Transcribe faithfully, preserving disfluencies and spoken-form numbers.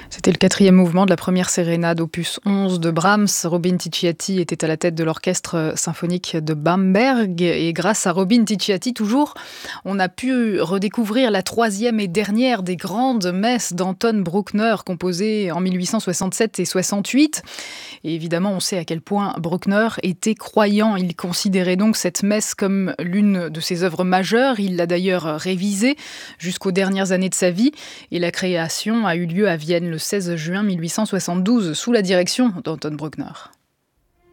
C'était le quatrième mouvement de la première sérénade opus onze de Brahms. Robin Ticciati était à la tête de l'orchestre symphonique de Bamberg. Et grâce à Robin Ticciati, toujours, on a pu redécouvrir la troisième et dernière des grandes messes d'Anton Bruckner, composées en mille huit cent soixante-sept et soixante-huit. Et évidemment, on sait à quel point Bruckner était croyant. Il considérait donc cette messe comme l'une de ses œuvres majeures. Il l'a d'ailleurs révisée jusqu'aux dernières années de sa vie. Et la création a eu lieu à Vienne le seize juin mille huit cent soixante-douze, sous la direction d'Anton Bruckner.